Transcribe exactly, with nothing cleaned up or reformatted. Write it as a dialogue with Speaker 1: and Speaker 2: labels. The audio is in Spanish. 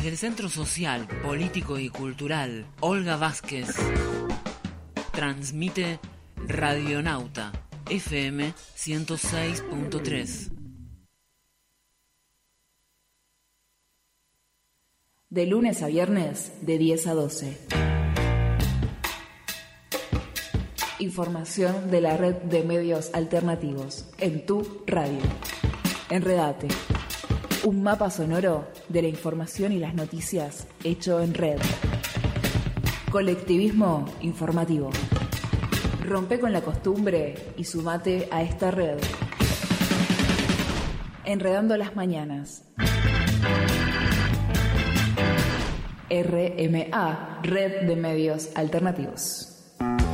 Speaker 1: Desde el Centro Social, Político y Cultural Olga Vázquez transmite Radionauta F M ciento seis punto tres.
Speaker 2: De lunes a viernes, de diez a doce. Información de la red de medios alternativos en tu radio. Enredate. Un mapa sonoro de la información y las noticias hecho en red. Colectivismo informativo. Rompe con la costumbre y sumate a esta red. Enredando las mañanas. R M A, Red de Medios Alternativos.